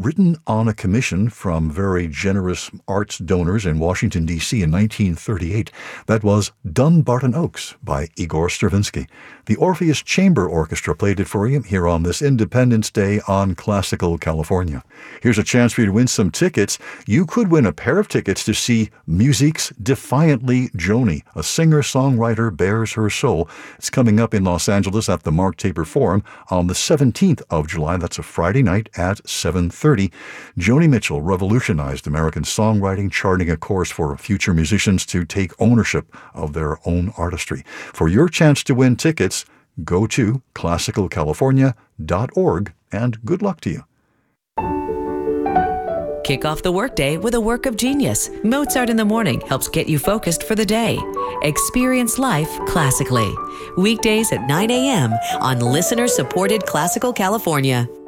written on a commission from very generous arts donors in Washington, D.C. in 1938. That was Dunbarton Oaks by Igor Stravinsky. The Orpheus Chamber Orchestra played it for you here on this Independence Day on Classical California. Here's a chance for you to win some tickets. You could win a pair of tickets to see Music's Defiantly Joni. A singer-songwriter bears her soul. It's coming up in Los Angeles at the Mark Taper Forum on the 17th of July. That's a Friday night at 7:30. Joni Mitchell revolutionized American songwriting, charting a course for future musicians to take ownership of their own artistry. For your chance to win tickets, go to classicalcalifornia.org, and good luck to you. Kick off the workday with a work of genius. Mozart in the Morning helps get you focused for the day. Experience life classically. Weekdays at 9 a.m. on listener-supported Classical California.